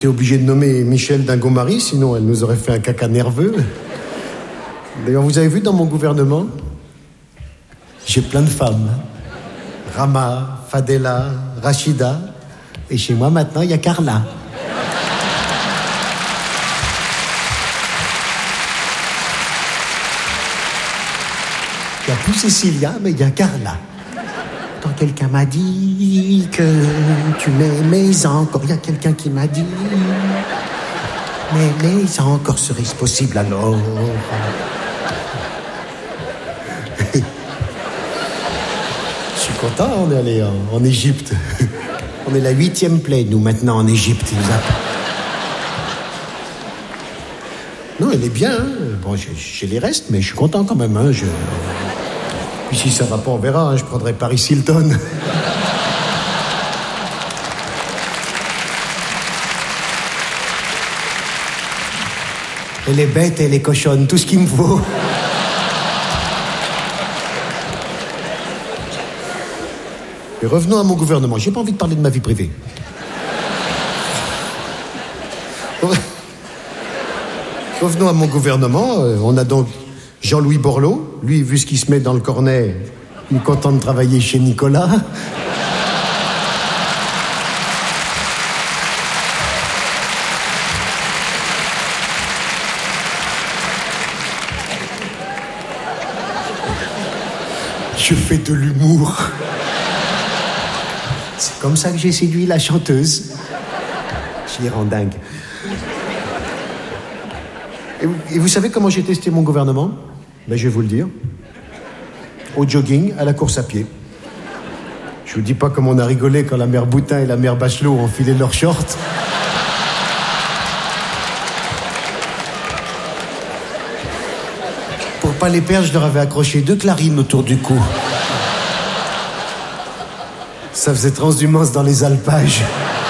J'étais obligé de nommer Michel Dingo-Marie, sinon elle nous aurait fait un caca nerveux. D'ailleurs, vous avez vu dans mon gouvernement, j'ai plein de femmes. Rama, Fadela, Rachida. Et chez moi, maintenant, il y a Carla. Il n'y a plus Cécilia, mais il y a Carla. Quand quelqu'un m'a dit que tu m'aimais encore, il y a quelqu'un qui m'a dit mais encore serait-ce possible alors? Je suis content, on est allé en Égypte. On est la 8e plaie, nous, maintenant, en Égypte. Non, elle est bien. Hein. Bon, j'ai les restes, mais je suis content quand même. Hein. Puis si ça va pas, on verra. Hein. Je prendrai Paris Hilton. Elle est bête, elle est cochonne, tout ce qu'il me faut. Et revenons à mon gouvernement. J'ai pas envie de parler de ma vie privée. Revenons à mon gouvernement. On a donc Jean-Louis Borloo. Lui, vu ce qu'il se met dans le cornet, il est content de travailler chez Nicolas. Je fais de l'humour. C'est comme ça que j'ai séduit la chanteuse. Je les rends dingue. Et vous savez comment j'ai testé mon gouvernement? Ben, je vais vous le dire. Au jogging, à la course à pied. Je vous dis pas comment on a rigolé quand la mère Boutin et la mère Bachelot ont enfilé leurs shorts. Pour pas les perdre, je leur avais accroché 2 clarines autour du cou. Ça faisait transhumance dans les alpages.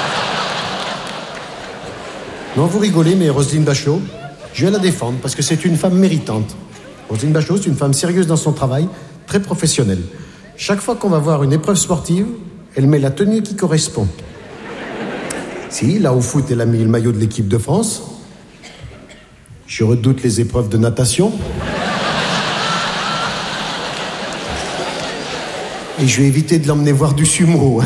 Non, vous rigolez, mais Roselyne Bachelot, je viens la défendre parce que c'est une femme méritante. Roselyne Bachelot, c'est une femme sérieuse dans son travail, très professionnelle. Chaque fois qu'on va voir une épreuve sportive, elle met la tenue qui correspond. Si, là, au foot, elle a mis le maillot de l'équipe de France. Je redoute les épreuves de natation. Et je vais éviter de l'emmener voir du sumo.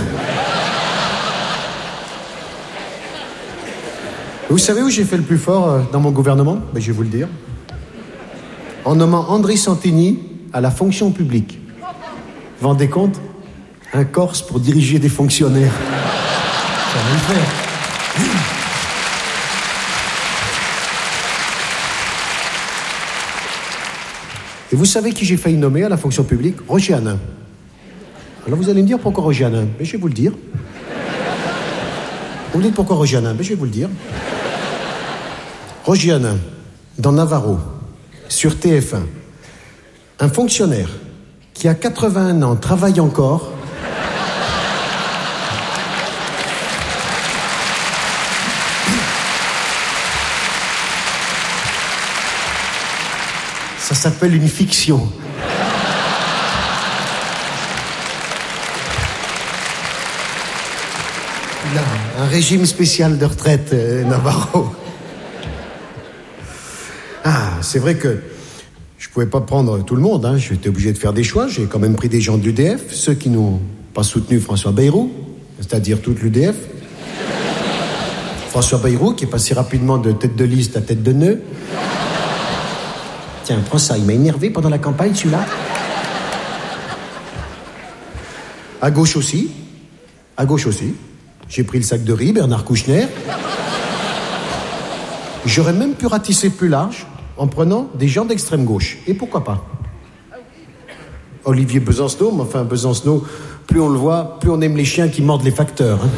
Vous savez où j'ai fait le plus fort dans mon gouvernement? Ben, je vais vous le dire. En nommant André Santini à la fonction publique. Vous vous rendez compte? Un Corse pour diriger des fonctionnaires. Ça va le faire. Et vous savez qui j'ai failli nommer à la fonction publique? Roger Hanin. Alors vous allez me dire pourquoi Roger Hanin? Mais je vais vous le dire. Vous me dites pourquoi Roger Hanin? Mais je vais vous le dire. Roger Hanin, dans Navarro, sur TF1, un fonctionnaire qui a 81 ans travaille encore. Ça s'appelle une fiction. Il a un régime spécial de retraite, Navarro. Ah, c'est vrai que je pouvais pas prendre tout le monde, hein. J'étais obligé de faire des choix. J'ai quand même pris des gens de l'UDF, ceux qui n'ont pas soutenu François Bayrou, c'est-à-dire toute l'UDF. François Bayrou, qui est passé rapidement de tête de liste à tête de nœud. Tiens, prends ça, il m'a énervé pendant la campagne, celui-là. À gauche aussi. J'ai pris le sac de riz, Bernard Kouchner. J'aurais même pu ratisser plus large en prenant des gens d'extrême gauche. Et pourquoi pas? Olivier Besancenot, mais enfin, Besancenot, plus on le voit, plus on aime les chiens qui mordent les facteurs. Hein.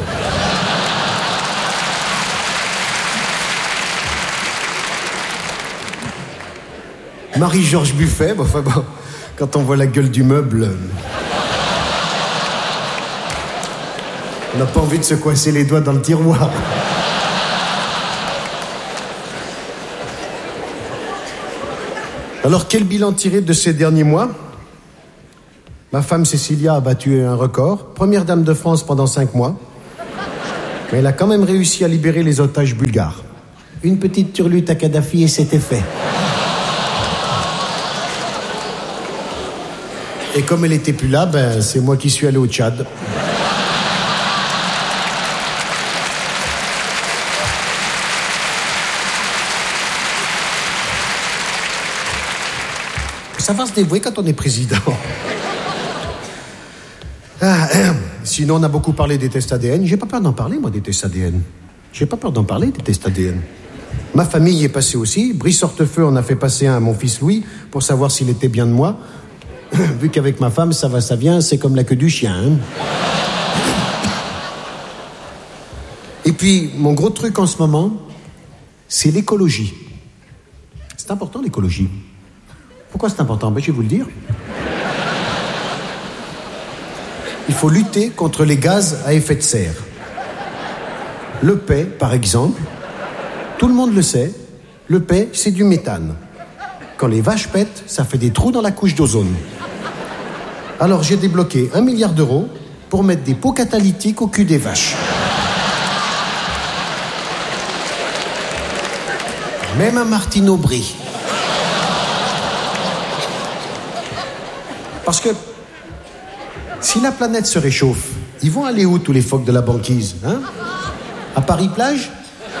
Marie-Georges Buffet, bon, enfin bon, quand on voit la gueule du meuble, on n'a pas envie de se coincer les doigts dans le tiroir. Alors, quel bilan tiré de ces derniers mois? Ma femme Cécilia a battu un record. Première dame de France pendant 5 mois. Mais elle a quand même réussi à libérer les otages bulgares. Une petite turlute à Kadhafi et c'était fait. Et comme elle était plus là, ben, c'est moi qui suis allé au Tchad. Ça va se dévouer quand on est président. Sinon, on a beaucoup parlé des tests ADN. J'ai pas peur d'en parler, moi, des tests ADN. J'ai pas peur d'en parler, des tests ADN. Ma famille y est passée aussi. Brice Hortefeux en a fait passer un à mon fils Louis pour savoir s'il était bien de moi. Vu qu'avec ma femme, ça va, ça vient, c'est comme la queue du chien. Hein. Et puis, mon gros truc en ce moment, c'est l'écologie. C'est important, l'écologie. Pourquoi c'est important? Ben, je vais vous le dire. Il faut lutter contre les gaz à effet de serre. Le paix, par exemple, tout le monde le sait, le paix, c'est du méthane. Quand les vaches pètent, ça fait des trous dans la couche d'ozone. Alors j'ai débloqué 1 milliard d'euros pour mettre des pots catalytiques au cul des vaches. Même un Martine Aubry. Parce que si la planète se réchauffe, ils vont aller où tous les phoques de la banquise, hein? À Paris-Plage?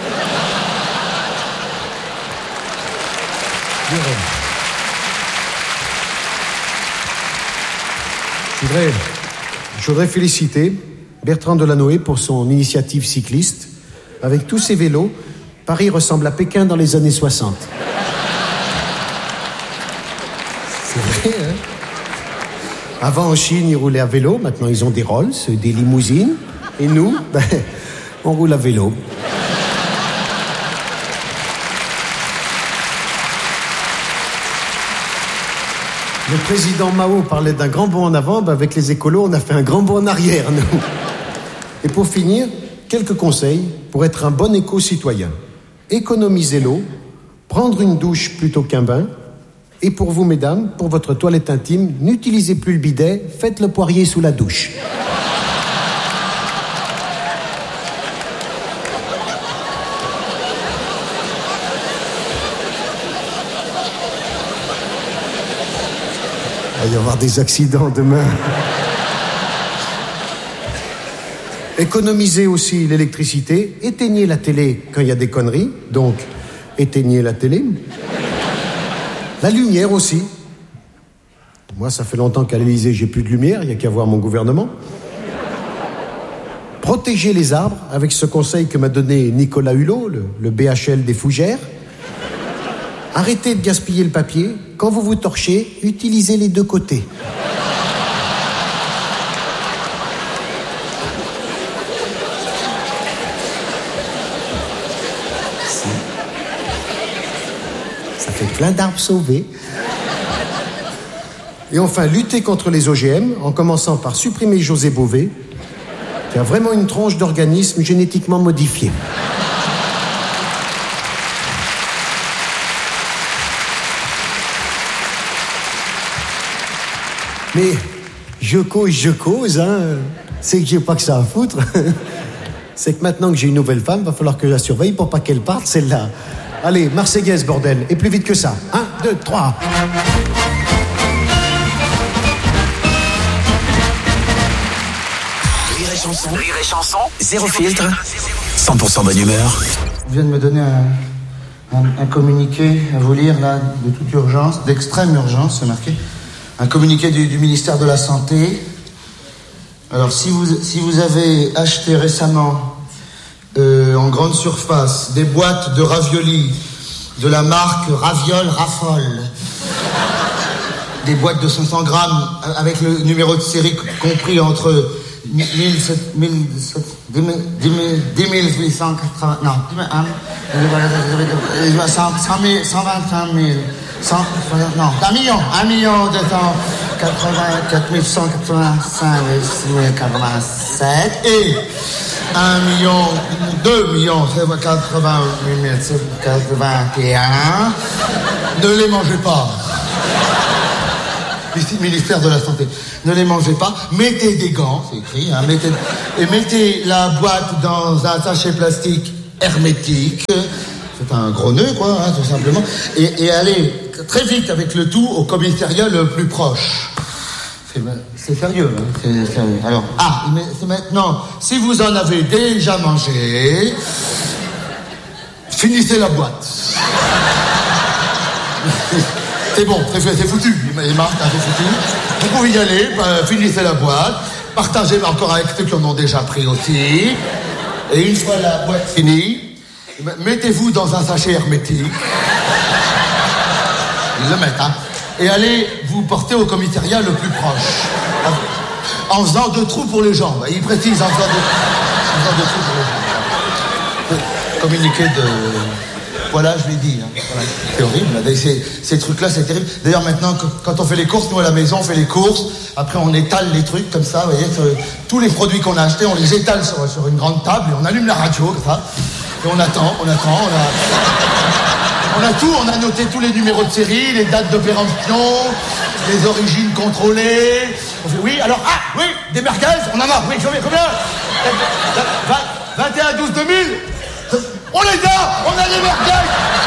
Je voudrais féliciter Bertrand Delanoë pour son initiative cycliste. Avec tous ses vélos, Paris ressemble à Pékin dans les années 60. C'est vrai, hein? Avant, en Chine, ils roulaient à vélo. Maintenant, ils ont des Rolls, des limousines. Et nous, ben, on roule à vélo. Le président Mao parlait d'un grand bond en avant. Ben, avec les écolos, on a fait un grand bond en arrière, nous. Et pour finir, quelques conseils pour être un bon éco-citoyen. Économiser l'eau, prendre une douche plutôt qu'un bain. Et pour vous, mesdames, pour votre toilette intime, n'utilisez plus le bidet, faites le poirier sous la douche. Il va y avoir des accidents demain. Économisez aussi l'électricité, éteignez la télé quand il y a des conneries, donc éteignez la télé. La lumière aussi. Moi, ça fait longtemps qu'à l'Élysée, j'ai plus de lumière, il n'y a qu'à voir mon gouvernement. Protégez les arbres avec ce conseil que m'a donné Nicolas Hulot, le BHL des fougères. Arrêtez de gaspiller le papier. Quand vous vous torchez, utilisez les deux côtés. Ça fait plein d'arbres sauvés. Et enfin, lutter contre les OGM en commençant par supprimer José Bové, qui a vraiment une tronche d'organismes génétiquement modifiés. Mais je cause, hein. C'est que j'ai pas que ça à foutre. C'est que maintenant que j'ai une nouvelle femme, va falloir que je la surveille pour pas qu'elle parte, celle-là. Allez, Marseillaise, bordel, et plus vite que ça. 1, 2, 3. Rire et chanson, zéro filtre, 100% bonne humeur. On vient de me donner un communiqué à vous lire, là, de toute urgence, d'extrême urgence, c'est marqué. Un communiqué du ministère de la Santé. Alors, si vous avez acheté récemment, en grande surface, des boîtes de raviolis de la marque Raviol Raffole, des boîtes de 500 grammes avec le numéro de série compris entre 10 880, non, 125 000, 1 million 284 185 087 et 2 millions 88 781, ne les mangez pas. Ministère de la Santé. Ne les mangez pas. Mettez des gants, c'est écrit, hein, mettez la boîte dans un sachet plastique hermétique. C'est un gros nœud, quoi, hein, tout simplement. Et allez très vite avec le tout au commissariat le plus proche. C'est sérieux, hein, c'est sérieux. Alors, c'est maintenant, si vous en avez déjà mangé, finissez la boîte. C'est bon, c'est foutu. Les marques, c'est foutu. Vous pouvez y aller, finissez la boîte, partagez encore avec ceux qui en ont déjà pris aussi. Et une fois la boîte finie, mettez-vous dans un sachet hermétique. Ils le mettent, hein. Et allez vous porter au commissariat le plus proche. En faisant 2 trous pour les jambes. Il précise, en faisant 2 trous pour les jambes. Communiqué de... Voilà, je l'ai dit. Hein. Voilà. C'est horrible. Ces trucs-là, c'est terrible. D'ailleurs, maintenant, quand on fait les courses, nous à la maison, on fait les courses. Après, on étale les trucs comme ça. Vous voyez, tous les produits qu'on a achetés, on les étale sur une grande table et on allume la radio comme ça. Et on attend. On a tout. On a noté tous les numéros de série, les dates de péremption, les origines contrôlées. On fait oui. Alors, oui, des merguez. On en a. Oui, combien 21 12 2000. On les a. On a les merguez.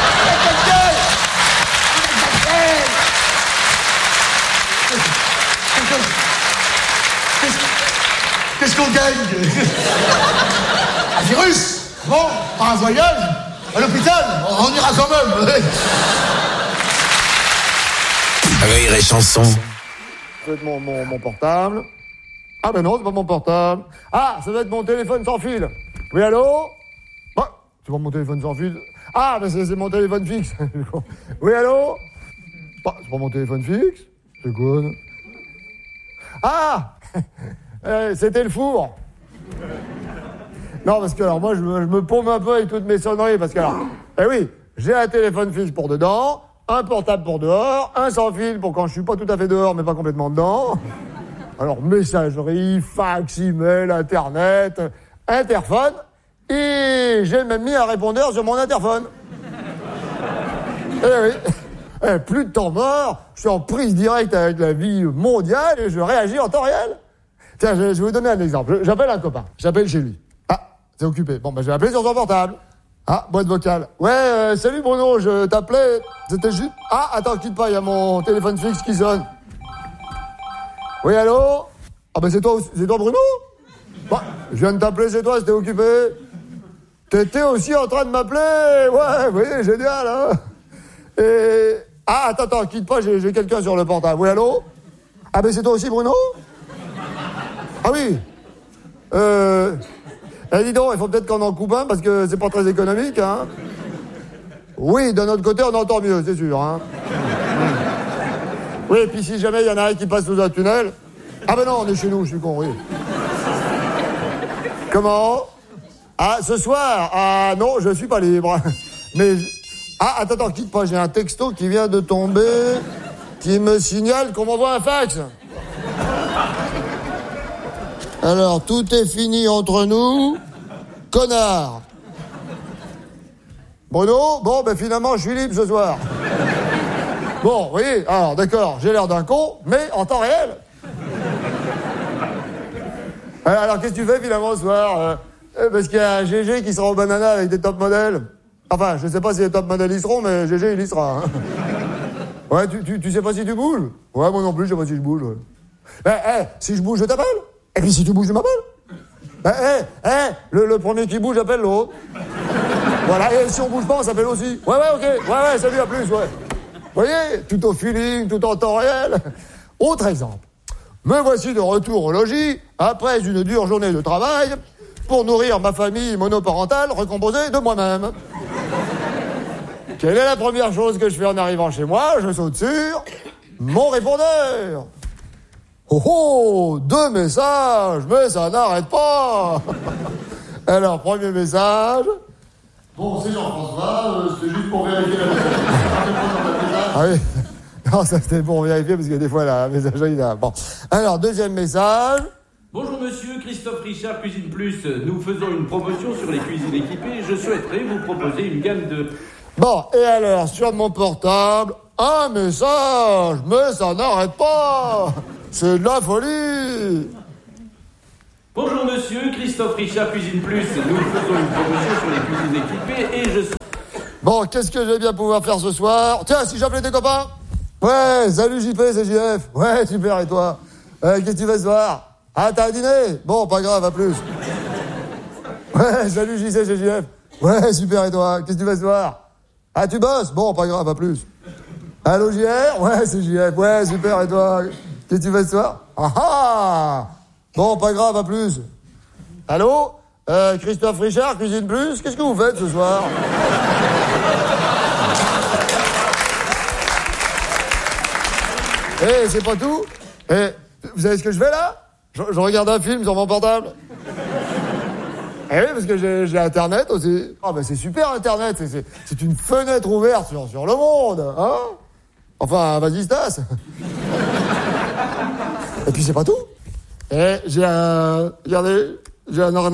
Qu'est-ce qu'on gagne? Un virus? Bon, par un voyage? À l'hôpital? On ira quand même. Rire et chanson. Ça doit être mon portable. Ah ben non, c'est pas mon portable. Ah, ça doit être mon téléphone sans fil. Oui, allô? C'est pas mon téléphone sans fil. Ah, ben c'est mon téléphone fixe. Oui, allô? C'est pas mon téléphone fixe. C'est quoi? Ah! C'était le four. Non, parce que alors moi, je me paume un peu avec toutes mes sonneries, parce que alors, oui, j'ai un téléphone fixe pour dedans, un portable pour dehors, un sans fil pour quand je suis pas tout à fait dehors, mais pas complètement dedans. Alors, messagerie, fax, email, internet, interphone, et j'ai même mis un répondeur sur mon interphone. Oui. Plus de temps mort, je suis en prise directe avec la vie mondiale et je réagis en temps réel. Tiens, je vais vous donner un exemple. J'appelle un copain, j'appelle chez lui. C'est occupé. Bon, je vais appeler sur son portable. Boîte vocale. Ouais, salut Bruno, je t'appelais. C'était juste... attends, quitte pas, il y a mon téléphone fixe qui sonne. Oui, allô? C'est toi Bruno? Je viens de t'appeler chez toi, c'était occupé. T'étais aussi en train de m'appeler? Ouais, oui, génial, hein? Et... attends, quitte pas, j'ai quelqu'un sur le portable. Oui, allô? C'est toi aussi Bruno? Oui. Dis donc, il faut peut-être qu'on en coupe un parce que c'est pas très économique, hein. Oui, d'un autre côté, on entend mieux, c'est sûr, hein. Oui, et puis si jamais il y en a un qui passe sous un tunnel... non, on est chez nous, je suis con, oui. Comment? Ce soir? Non, je suis pas libre. Mais... attends, quitte pas, j'ai un texto qui vient de tomber, qui me signale qu'on m'envoie un fax. Alors, tout est fini entre nous. Connard. Bruno, finalement, je suis libre ce soir. Bon, oui, alors, d'accord, j'ai l'air d'un con, mais en temps réel. Alors, qu'est-ce que tu fais, finalement, ce soir? Parce qu'il y a un GG qui sera au banana avec des top modèles. Enfin, je sais pas si les top modèles y seront, mais GG, il y sera. Hein. Ouais, tu sais pas si tu bouges? Ouais, moi non plus, je sais pas si je bouge. Ouais. Si je bouge, je t'appelle. Et puis si tu bouges, je m'appelle. Le premier qui bouge, appelle l'autre. Voilà, et si on bouge pas, on s'appelle aussi. Ouais, ok. Ouais, salut, à plus, ouais. Vous voyez, tout au feeling, tout en temps réel. Autre exemple. Me voici de retour au logis, après une dure journée de travail, pour nourrir ma famille monoparentale recomposée de moi-même. Quelle est la première chose que je fais en arrivant chez moi? Je saute sur mon répondeur. Oh, 2 messages, mais ça n'arrête pas. Alors, premier message. Bon, c'est Jean-François, c'était juste pour vérifier la messagerie. Oui. Non, ça c'était pour vérifier, parce que des fois, la messagerie, là... Bon. Alors, deuxième message. Bonjour monsieur, Christophe Richard, Cuisine Plus. Nous faisons une promotion sur les cuisines équipées et je souhaiterais vous proposer une gamme de... Bon, et alors, sur mon portable, un message, mais ça n'arrête pas. C'est de la folie. Bonjour monsieur, Christophe Richard Cuisine Plus. Nous faisons une promotion sur les cuisines équipées et je suis... Bon, qu'est-ce que je vais bien pouvoir faire ce soir? Tiens, si j'appelais tes copains? Ouais, salut JP, c'est JF. Ouais, super, et toi? Qu'est-ce que tu fais ce soir? Ah, t'as un dîner? Bon, pas grave, à plus. Ouais, salut JC, c'est JF. Ouais, super, et toi? Qu'est-ce que tu fais ce soir? Ah, tu bosses? Bon, pas grave, à plus. Allô, JR? Ouais, c'est JF. Ouais, super, et toi? Qu'est-ce que tu fais ce soir? Ah ah! Bon, pas grave, à plus. Allô? Christophe Richard, Cuisine Plus, qu'est-ce que vous faites ce soir? Eh, c'est pas tout? Eh, vous savez ce que je fais là? Je regarde un film sur mon portable. Eh oui, parce que j'ai Internet aussi. Ah ben c'est super Internet, c'est une fenêtre ouverte sur le monde, hein? Enfin, vas-y, Stas. Et puis c'est pas tout. Et j'ai regardez, j'ai un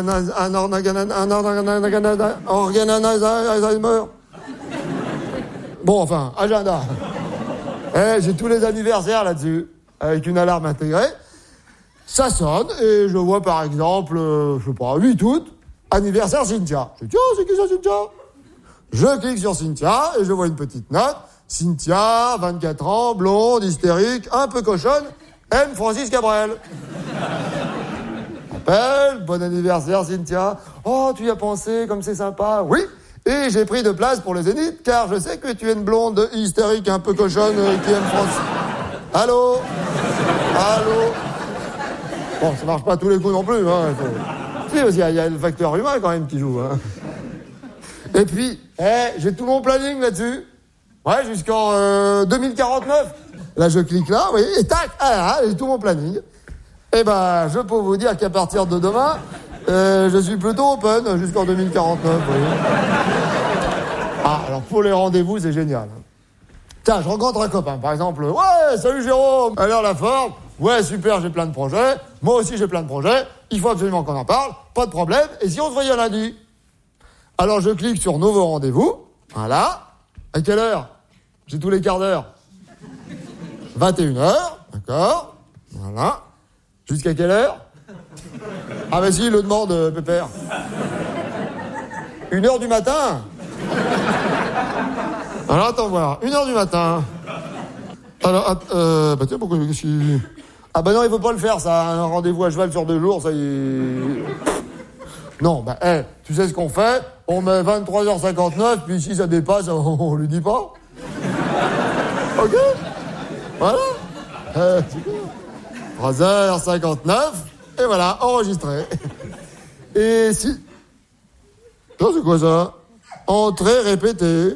Alzheimer. Bon, enfin, agenda. Et j'ai tous les anniversaires là-dessus, avec une alarme intégrée. Ça sonne, et je vois par exemple, je sais pas, 8 août, anniversaire Cynthia. Je dis, tiens, c'est qui ça, Cynthia? Je clique sur Cynthia, et je vois une petite note. Cynthia, 24 ans, blonde, hystérique, un peu cochonne, aime Francis Cabrel. Appelle, bon anniversaire Cynthia. Oh, tu y as pensé, comme c'est sympa. Oui, et j'ai pris de place pour le Zénith, car je sais que tu es une blonde hystérique, un peu cochonne, qui aime Francis. Allô? Allô? Bon, ça marche pas à tous les coups non plus, hein. Si, parce qu'il y a le facteur humain quand même qui joue, hein. Et puis, j'ai tout mon planning là-dessus. Ouais, jusqu'en 2049. Là, je clique là, vous voyez, et tac, j'ai tout mon planning. Eh ben, je peux vous dire qu'à partir de demain, je suis plutôt open jusqu'en 2049, vous voyez. Ah, alors pour les rendez-vous, c'est génial. Tiens, je rencontre un copain, par exemple. Ouais, salut Jérôme. Alors la forme? Ouais, super, j'ai plein de projets. Moi aussi, j'ai plein de projets. Il faut absolument qu'on en parle. Pas de problème. Et si on se voyait lundi? Alors, je clique sur nouveau rendez-vous. Voilà. À quelle heure? J'ai tous les quarts d'heure. 21h. D'accord. Voilà. Jusqu'à quelle heure? Ah, bah si, il le demande, Pépère. 1h du matin. Alors, attends voir. 1h du matin. Alors, bah tiens, pourquoi qu'est-ce qu'il... Ah bah non, il faut pas le faire, ça. Un rendez-vous à cheval sur 2 jours, ça y est... Non, bah, tu sais ce qu'on fait? On met 23h59, puis si ça dépasse, on lui dit pas. Ok? Voilà. 3h59, et voilà, enregistré. Et si... Ça, c'est quoi ça? Entrée répétée.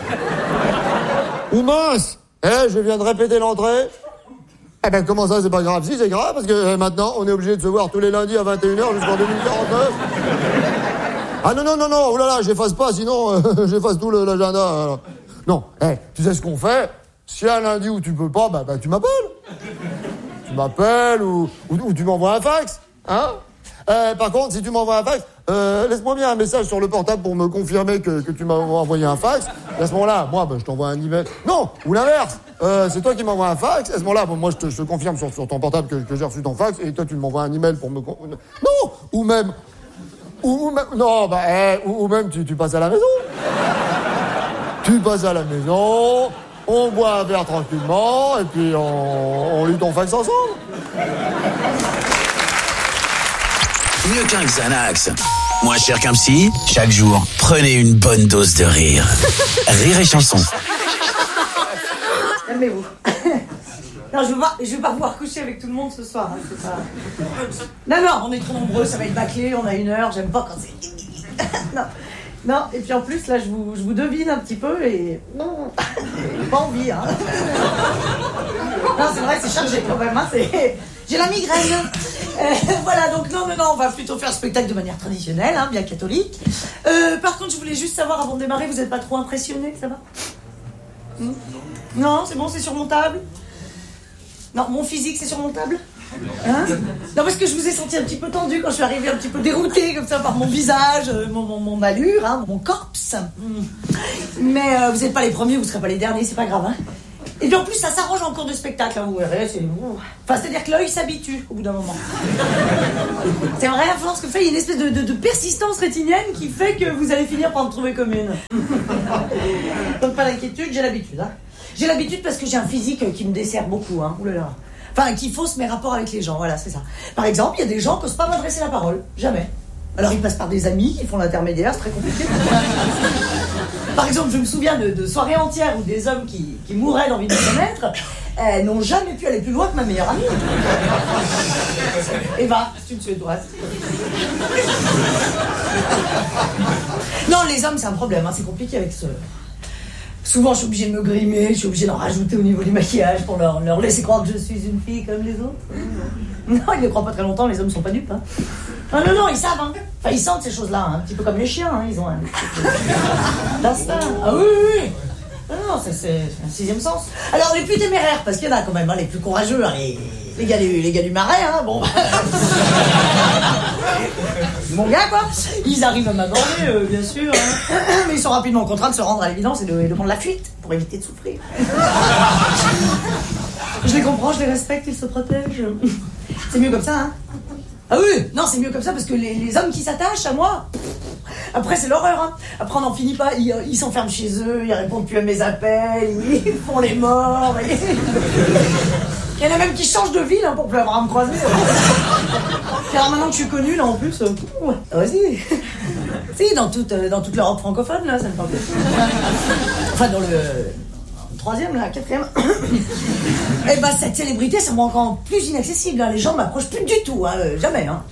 Ou mince! Je viens de répéter l'entrée. Eh ben, comment ça, c'est pas grave? Si, c'est grave, parce que maintenant, on est obligé de se voir tous les lundis à 21h jusqu'en 2049. Ah non, oulala, j'efface pas, sinon, j'efface tout l'agenda. Alors. Non, tu sais ce qu'on fait? Si un lundi où tu peux pas, bah tu m'appelles. Tu m'appelles ou tu m'envoies un fax, hein? Par contre, si tu m'envoies un fax, laisse-moi bien un message sur le portable pour me confirmer que tu m'as envoyé un fax. À ce moment-là, moi, je t'envoie un email. Non, ou l'inverse. C'est toi qui m'envoies un fax. À ce moment-là, moi, je te confirme sur ton portable que j'ai reçu ton fax, et toi, tu m'envoies un email pour me... Non, ou même, non, ou même tu passes à la maison. Tu passes à la maison, on boit un verre tranquillement, et puis on lit ton fax ensemble. Mieux qu'un Xanax. Moins cher qu'un psy, chaque jour, prenez une bonne dose de rire. Rire et chanson. Calmez-vous. Non, je veux pas pouvoir coucher avec tout le monde ce soir. Hein, c'est pas... Non, on est trop nombreux, ça va être bâclé, on a 1 heure, j'aime pas quand c'est... Non, et puis en plus, là, je vous devine un petit peu et... Non, j'ai pas envie, hein. Non, c'est vrai, c'est chargé quand même, hein, j'ai la migraine. Voilà, donc non, on va plutôt faire le spectacle de manière traditionnelle, hein, bien catholique. Par contre, je voulais juste savoir, avant de démarrer, vous êtes pas trop impressionnés, ça va? Non, c'est bon, c'est surmontable? Non, mon physique, c'est surmontable? Hein? Non, parce que je vous ai senti un petit peu tendu quand je suis arrivée, un petit peu déroutée comme ça par mon visage, mon allure, hein, mon corps. Mais vous n'êtes pas les premiers, vous ne serez pas les derniers, c'est pas grave. Hein. Et puis en plus, ça s'arrange en cours de spectacle, hein, vous verrez. C'est-à-dire que l'œil s'habitue au bout d'un moment. C'est vrai, à force que fait, il y a une espèce de persistance rétinienne qui fait que vous allez finir par me trouver comme une. Donc pas d'inquiétude, j'ai l'habitude. Hein. J'ai l'habitude parce que j'ai un physique qui me dessert beaucoup. Hein. Oulala. Enfin, qui fausse mes rapports avec les gens, voilà, c'est ça. Par exemple, il y a des gens qui n'osent pas m'adresser la parole. Jamais. Alors ils passent par des amis qui font l'intermédiaire, c'est très compliqué. Par exemple, je me souviens de soirées entières où des hommes qui mouraient d'envie de me connaître n'ont jamais pu aller plus loin que ma meilleure amie. Eva, c'est une Suédoise. Non, les hommes, c'est un problème, hein, c'est compliqué avec ce... Souvent, je suis obligée de me grimer, je suis obligée d'en rajouter au niveau du maquillage pour leur laisser croire que je suis une fille comme les autres. Non, ils ne croient pas très longtemps, les hommes sont pas dupes. Hein. Non, ils savent. Hein. Enfin, ils sentent ces choses-là, hein. Un petit peu comme les chiens, hein. Ils ont un d'instinct. Ah oui. Non, c'est un sixième sens. Alors, les plus téméraires, parce qu'il y en a quand même, hein, les plus courageux, hein, les gars du marais, hein, bon. Mon gars, quoi. Ils arrivent à m'aborder, bien sûr. Hein. Mais ils sont rapidement contraints de se rendre à l'évidence et de prendre la fuite pour éviter de souffrir. Je les comprends, je les respecte, ils se protègent. C'est mieux comme ça, hein. Ah oui, non, c'est mieux comme ça parce que les hommes qui s'attachent à moi, après c'est l'horreur, hein. Après on n'en finit pas, ils s'enferment chez eux, ils répondent plus à mes appels, ils font les morts. Il y en a même qui changent de ville, hein, pour plus avoir à me croiser. Car maintenant que je suis connue, là en plus, vas-y. Si, dans toute l'Europe francophone, là, ça me parle plus. Enfin, dans le troisième, là, quatrième. Et bah, cette célébrité, ça me rend encore plus inaccessible. Hein. Les gens ne m'approchent plus du tout, hein, jamais. Hein.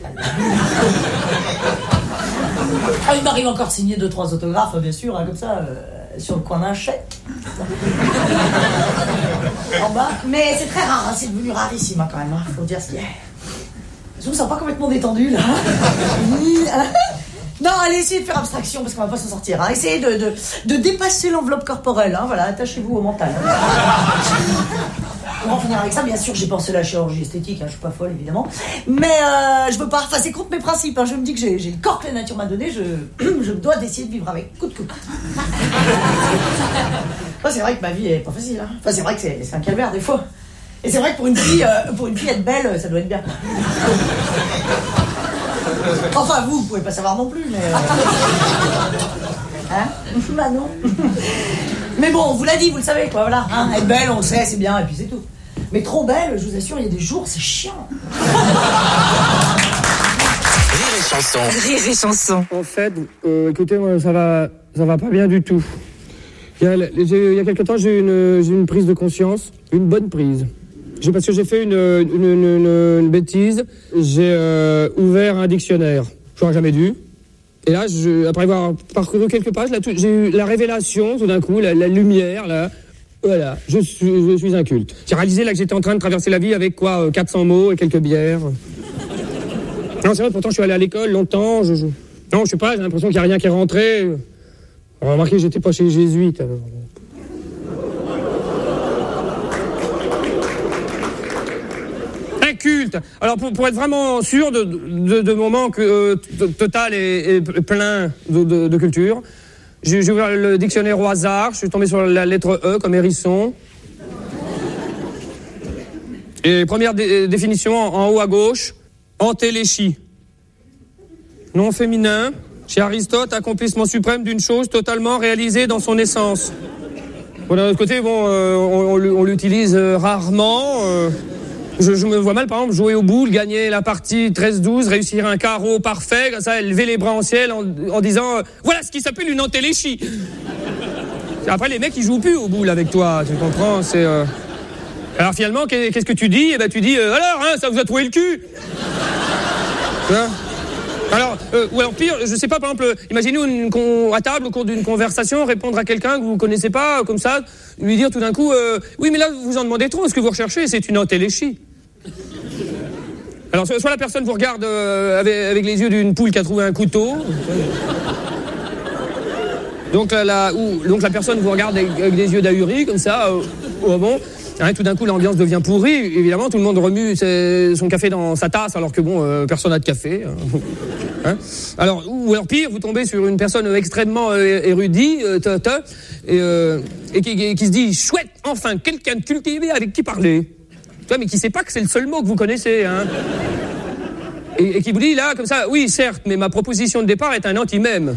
Ah, il m'arrive encore de signer 2-3 autographes, bien sûr, hein, comme ça, sur le coin d'un chèque. En bas. Mais c'est très rare, hein, c'est devenu rarissime, hein, quand même. Hein, faut dire ce qu'il y a. Je me sens pas complètement détendue, là. Non, allez, essayez de faire abstraction, parce qu'on va pas s'en sortir. Hein. Essayez de dépasser l'enveloppe corporelle. Hein. Voilà, attachez-vous au mental. Hein. On va en finir avec ça. Bien sûr, j'ai pensé à la chirurgie esthétique. Hein. Je suis pas folle, évidemment. Mais je veux pas... Enfin, c'est contre mes principes. Hein. Je me dis que j'ai le corps que la nature m'a donné. Je dois d'essayer de vivre avec. Coûte que coûte. Enfin, c'est vrai que ma vie est pas facile. Hein. Enfin, c'est vrai que c'est un calvaire, des fois. Et c'est vrai que pour une fille être belle, ça doit être bien. Enfin, vous pouvez pas savoir non plus, mais... Hein? Bah non. Mais bon, on vous l'a dit, vous le savez, quoi, voilà. Hein? Être belle, on le sait, c'est bien, et puis c'est tout. Mais trop belle, je vous assure, il y a des jours, c'est chiant. Rire et chanson. En fait, écoutez, moi, ça va pas bien du tout. Il y a quelque temps, j'ai une prise de conscience, une bonne prise. Parce que j'ai fait une bêtise, j'ai ouvert un dictionnaire. J'aurais jamais dû. Et là, après avoir parcouru quelques pages, j'ai eu la révélation, tout d'un coup, la lumière, là. Voilà, je suis inculte. J'ai réalisé là que j'étais en train de traverser la vie avec 400 mots et quelques bières. Non, c'est vrai, pourtant je suis allé à l'école longtemps. Non, je sais pas, j'ai l'impression qu'il n'y a rien qui est rentré. On a remarqué que j'étais pas chez les jésuites, alors. Culte. Alors pour être vraiment sûr de mon manque total et plein de culture, j'ai ouvert le dictionnaire au hasard, je suis tombé sur la lettre E comme hérisson. Et première définition en haut à gauche, entéléchie. Nom féminin, chez Aristote, accomplissement suprême d'une chose totalement réalisée dans son essence. Bon, d'un autre côté, on l'utilise rarement. Je me vois mal, par exemple, jouer au boule, gagner la partie 13-12, réussir un carreau parfait, comme ça, lever les bras en ciel en disant voilà ce qui s'appelle une entéléchie. Après, les mecs, ils jouent plus au boule avec toi, tu comprends, c'est... Alors finalement, qu'est-ce que tu dis? Eh ben, tu dis alors, hein, ça vous a trouvé le cul. Hein? Alors, ou alors pire, je sais pas, par exemple, imaginez-vous à table, au cours d'une conversation, répondre à quelqu'un que vous connaissez pas, comme ça, lui dire tout d'un coup, oui, mais là, vous en demandez trop, ce que vous recherchez, c'est une entéléchie. Alors, soit la personne vous regarde avec les yeux d'une poule qui a trouvé un couteau, donc la personne vous regarde avec des yeux d'ahurie, comme ça, bon, Hein, tout d'un coup, l'ambiance devient pourrie. Évidemment, tout le monde remue son café dans sa tasse, alors que bon, personne n'a de café. Hein. Alors, ou alors pire, vous tombez sur une personne extrêmement érudite et qui se dit chouette, enfin, quelqu'un de cultivé avec qui parler. Tu vois, mais qui sait pas que c'est le seul mot que vous connaissez. Hein. Et qui vous dit là, comme ça, oui, certes, mais ma proposition de départ est un anti-mème.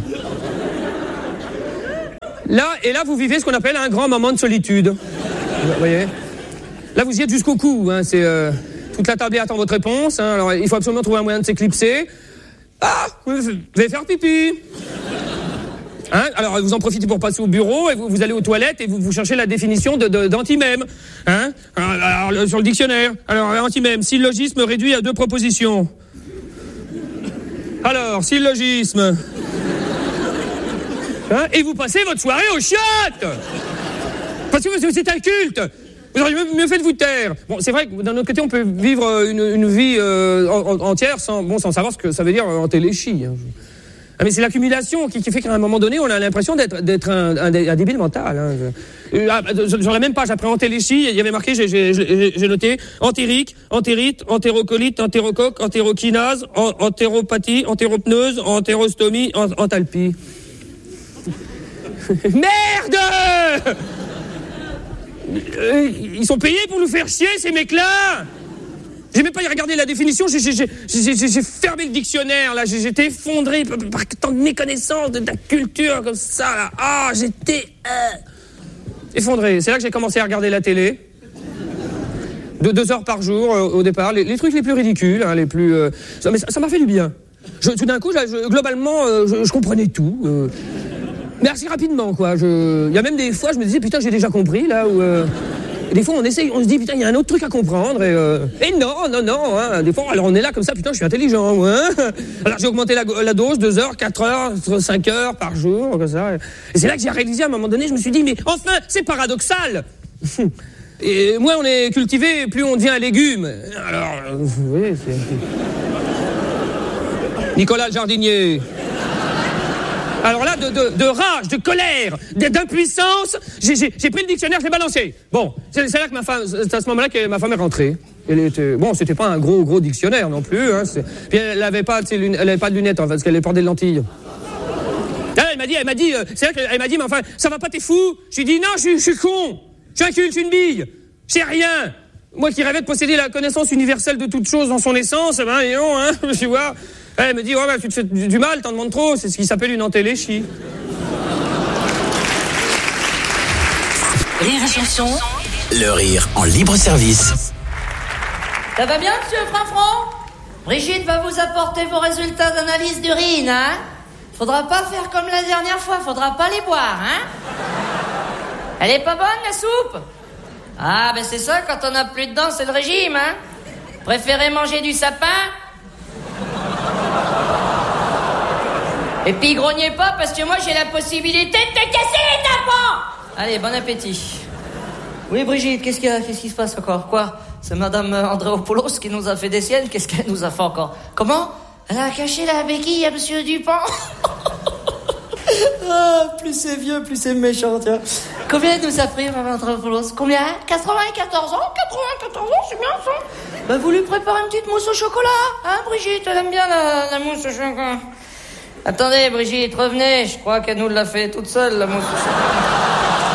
Là, vous vivez ce qu'on appelle un grand moment de solitude. Vous voyez ? Là, vous y êtes jusqu'au cou. Hein, c'est toute la table attend votre réponse. Hein, alors, il faut absolument trouver un moyen de s'éclipser. Ah, vous allez faire pipi. Hein, alors, vous en profitez pour passer au bureau et vous allez aux toilettes et vous cherchez la définition d'antimème. Hein, alors, sur le dictionnaire. Alors, antimème, syllogisme réduit à 2 propositions. Alors, syllogisme. Hein, et vous passez votre soirée aux chiottes. Parce que c'est un culte. Vous auriez mieux fait de vous taire. Bon, c'est vrai que d'un autre côté, on peut vivre une vie entière sans savoir ce que ça veut dire en téléchie. Hein. Ah, mais c'est l'accumulation qui fait qu'à un moment donné, on a l'impression d'être un débile mental. Hein. Sur la même page, après entéléchie, il y avait marqué, j'ai noté, entérique, entérite, entérocolite, entérocoque, entérokinase, entéropathie, entéropneuse, entérostomie, enthalpie. Merde! Ils sont payés pour nous faire chier, ces mecs-là! J'ai même pas regardé la définition, j'ai fermé le dictionnaire, là, j'étais effondré par tant de méconnaissance de la culture comme ça, là. Ah, j'étais effondré. C'est là que j'ai commencé à regarder la télé. De 2 heures par jour, au départ. Les trucs les plus ridicules, hein, les plus... Mais ça m'a fait du bien. Tout d'un coup, globalement, je comprenais tout. Mais assez rapidement, quoi. Il y a même des fois, je me disais, putain, j'ai déjà compris, là, où... Des fois, on se dit, putain, il y a un autre truc à comprendre, et non, hein. Des fois, alors on est là comme ça, putain, je suis intelligent, hein. Alors j'ai augmenté la dose, 2 heures, 4 heures, 5 heures par jour, comme ça. Et c'est là que j'ai réalisé, à un moment donné, je me suis dit, mais enfin, c'est paradoxal. Et moins on est cultivé, plus on devient un légume. Alors, vous voyez, c'est... Nicolas le jardinier. Alors là, de rage, de colère, d'impuissance, j'ai pris le dictionnaire, je l'ai balancé. Bon, c'est là que c'est à ce moment-là que ma femme est rentrée. C'était pas un gros dictionnaire non plus. Hein, puis elle avait pas de lunettes, hein, parce qu'elle portait des lentilles. Là, elle m'a dit, c'est là qu'elle m'a dit, mais enfin, ça va pas, t'es fou? Je lui ai dit, non, je suis con, je suis un culte, je suis une bille, je sais rien. Moi qui rêvais de posséder la connaissance universelle de toute chose dans son essence, ben, et non, hein, tu vois. Elle me dit, ouais, tu te fais du mal, t'en demandes trop, c'est ce qui s'appelle une entéléchie. Rire et chanson, le rire en libre service. Ça va bien, monsieur Franfran? Brigitte va vous apporter vos résultats d'analyse d'urine, hein? Faudra pas faire comme la dernière fois, faudra pas les boire, hein? Elle est pas bonne, la soupe? Ah, ben c'est ça, quand on a plus de dents, c'est le régime, hein? Préférez manger du sapin? Et puis grognez pas parce que moi j'ai la possibilité de te casser les tympans. Allez, bon appétit. Oui, Brigitte, qu'est-ce qui se passe encore? Quoi? C'est Madame Andréopoulos qui nous a fait des siennes. Qu'est-ce qu'elle nous a fait encore? Comment? Elle a caché la béquille à Monsieur Dupont. Ah, plus c'est vieux, plus c'est méchant, tiens. Combien elle nous a pris, Madame Andréopoulos? Combien? 94 ans? 94 ans, c'est bien ça. Bah, vous lui préparez une petite mousse au chocolat, hein, Brigitte? Elle aime bien la mousse au chocolat. Attendez, Brigitte, revenez. Je crois qu'elle nous l'a fait toute seule, la mousse au chocolat.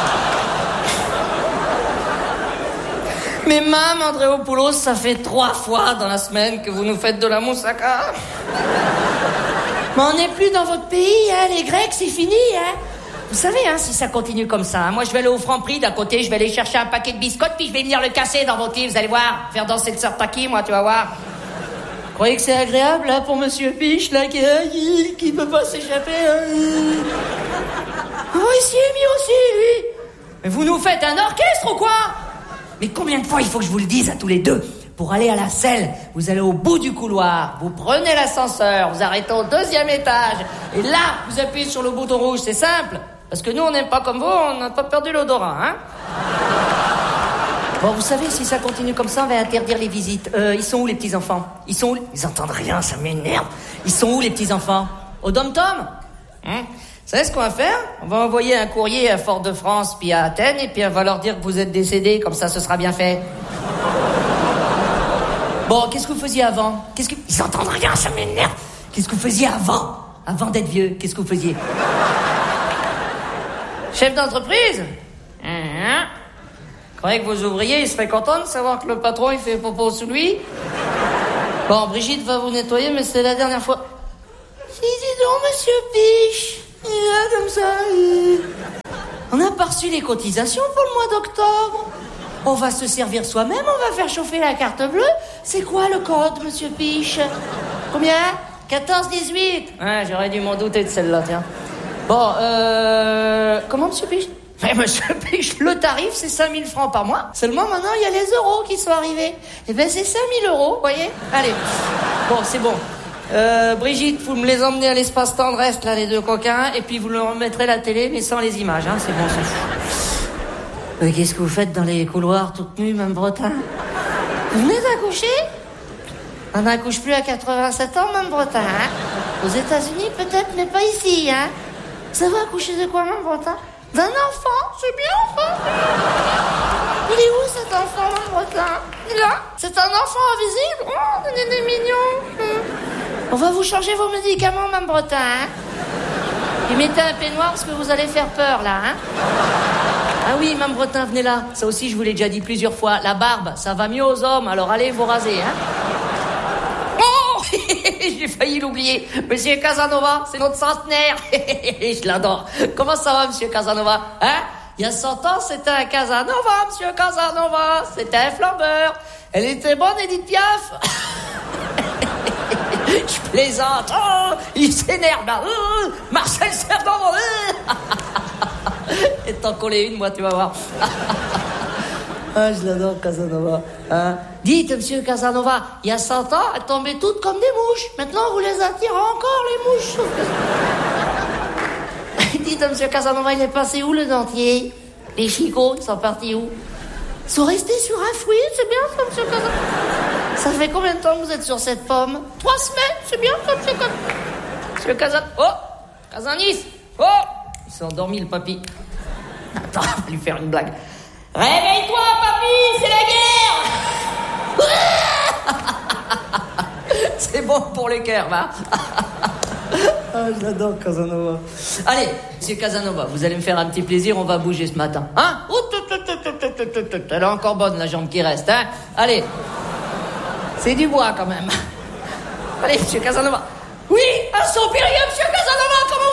Mais Mme Andréopoulos, ça fait 3 fois dans la semaine que vous nous faites de la moussaka. Mais on n'est plus dans votre pays, hein, les Grecs, c'est fini, hein. Vous savez, hein, si ça continue comme ça, hein, moi je vais aller au Franprix, d'un côté, je vais aller chercher un paquet de biscottes, puis je vais venir le casser dans vos tirs, vous allez voir, faire danser le Sartaki, moi, tu vas voir. Vous croyez que c'est agréable, là, pour Monsieur Piche, là, qui peut pas s'échapper, hein. Oh, il s'y est mis aussi, lui. Mais vous nous faites un orchestre ou quoi? Mais combien de fois il faut que je vous le dise à tous les deux? Pour aller à la selle, vous allez au bout du couloir, vous prenez l'ascenseur, vous arrêtez au 2e étage, et là, vous appuyez sur le bouton rouge, c'est simple. Parce que nous, on n'aime pas comme vous, on n'a pas perdu l'odorat, hein. Bon, vous savez, si ça continue comme ça, on va interdire les visites. Ils sont où, les petits-enfants? Ils entendent rien, ça m'énerve. Ils sont où, les petits-enfants? Au dom-tom? Hein? savez ce qu'on va faire? On va envoyer un courrier à Fort-de-France puis à Athènes et puis on va leur dire que vous êtes décédés, comme ça ce sera bien fait. Bon, qu'est-ce que vous faisiez avant? Ils entendent rien, ça m'énerve. Qu'est-ce que vous faisiez avant? Avant d'être vieux, qu'est-ce que vous faisiez? Chef d'entreprise? Croyez que vos ouvriers, ils seraient contents de savoir que le patron, il fait popo sous lui? Bon, Brigitte va vous nettoyer, mais c'est la dernière fois. Dis donc, monsieur Piche. Il est là comme ça. On n'a pas reçu les cotisations pour le mois d'octobre. On va se servir soi-même, on va faire chauffer la carte bleue. C'est quoi le code, monsieur Piche? Combien? 14-18. Ah, j'aurais dû m'en douter de celle-là, tiens. Bon, comment, monsieur Piche? Mais monsieur Piche, le tarif, c'est 5 000 francs par mois. Seulement, maintenant, il y a les euros qui sont arrivés. Eh ben, c'est 5 000 euros, vous voyez? Allez. Bon, c'est bon. Brigitte, vous me les emmenez à l'espace tendresse, là, les deux coquins, et puis vous leur remettrez la télé, mais sans les images, hein, c'est bon, c'est fou. Qu'est-ce que vous faites dans les couloirs, toute nue, même Bretin? Vous venez d'accoucher? On n'accouche plus à 87 ans, même Bretin, hein? Aux États-Unis, peut-être, mais pas ici, hein? Ça va accoucher de quoi, même Bretin? D'un enfant, c'est bien, ça? Il est où, cet enfant, même Bretin? Il est là? C'est un enfant invisible? Oh, il est mignon. On va vous changer vos médicaments, Mme Bretin, hein? Puis mettez un peignoir parce que vous allez faire peur, là, hein? Ah oui, Mme Bretin, venez là. Ça aussi, je vous l'ai déjà dit plusieurs fois. La barbe, ça va mieux aux hommes, alors allez vous raser, hein? Oh j'ai failli l'oublier. Monsieur Casanova, c'est notre centenaire. Je l'adore. Comment ça va, monsieur Casanova? Hein? Il y a 100 ans, c'était un Casanova, monsieur Casanova. C'était un flambeur. Elle était bonne, Edith Piaf. Je plaisante. Oh, il s'énerve là. Marcel Cerdan. Et t'en coller une, moi, tu vas voir. Ah, je l'adore, Casanova. Hein? Dites, monsieur Casanova, il y a 100 ans, elles tombaient toutes comme des mouches. Maintenant, vous les attirez encore, les mouches. Dites, monsieur Casanova, il est passé où, le dentier? Les chicots, ils sont partis où? Ils sont restés sur un fruit, c'est bien ça, monsieur Casanova. Ça fait combien de temps que vous êtes sur cette pomme? 3 semaines, c'est bien ça, monsieur Casanova. Monsieur Casanova. Oh, Casanis. Oh, il s'est endormi, le papy. Attends, on va lui faire une blague. Réveille-toi, papy, c'est la guerre. C'est bon pour les cœurs, là. Ah, j'adore Casanova. Allez, monsieur Casanova, vous allez me faire un petit plaisir, on va bouger ce matin. Hein? Elle est encore bonne, la jambe qui reste, hein? Allez. C'est du bois, quand même. Allez, monsieur Casanova. Oui, un soupirier, monsieur Casanova, comment